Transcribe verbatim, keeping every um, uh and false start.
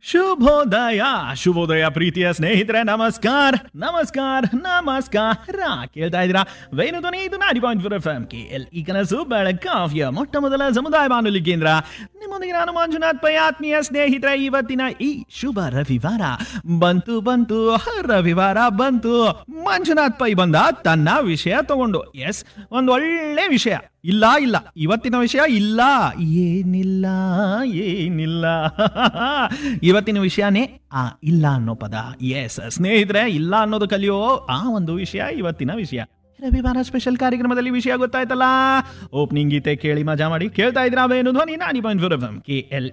ಶುಭೋದಯ ಶುಭೋದಯ ಪ್ರೀತಿಯ ಸ್ನೇಹಿತರೆ, ನಮಸ್ಕಾರ ನಮಸ್ಕಾರ ನಮಸ್ಕಾರ. ಕೇಳ್ತಾ ಇದ್ದೀರಾ ವೇಣು ಧ್ವನಿ, ಇದು ನಾಡಿ point four F M K L ಈ ಕನಸು ಬೆಳಗಾವಿಯ ಮೊಟ್ಟ ಮೊದಲ ಸಮುದಾಯ ಬಾನುಲಿ ಕೇಂದ್ರ. ನಿಮ್ಮೊಂದಿಗೆ ನಾನು ಮಂಜುನಾಥ್ ಪೈ. ಆತ್ಮೀಯ ಸ್ನೇಹಿತರೆ, ಇವತ್ತಿನ ಈ ಶುಭ ರವಿವಾರ ಬಂತು ಬಂತು ರವಿವಾರ ಬಂತು. ಮಂಜುನಾಥ್ ಪೈ ಬಂದ ತನ್ನ ವಿಷಯ ತಗೊಂಡು. ಎಸ್, ಒಂದು ಒಳ್ಳೆ ವಿಷಯ. ಇಲ್ಲ ಇಲ್ಲ ಇವತ್ತಿನ ವಿಷಯ ಇಲ್ಲ ಏನಿಲ್ಲ ಏನಿಲ್ಲ ಇವತ್ತಿನ ವಿಷಯನೇ ಆ ಇಲ್ಲ ಅನ್ನೋ ಪದ. ಎಸ್ ಸ್ನೇಹಿತರೆ, ಇಲ್ಲ ಅನ್ನೋದು ಕಲಿಯೋ ಆ ಒಂದು ವಿಷಯ ಇವತ್ತಿನ ವಿಷಯ. ರವಿವಾರ ಸ್ಪೆಷಲ್ ಕಾರ್ಯಕ್ರಮದಲ್ಲಿ ವಿಷಯ ಗೊತ್ತಾಯ್ತಲ್ಲ. ಓಪನಿಂಗ್ ಗೀತೆ ಕೇಳಿ ಮಜಾ ಮಾಡಿ. ಕೇಳ್ತಾ ಇದ್ರ ವೇಣು ಧ್ವನಿ ನಾಡಿ point four F M K L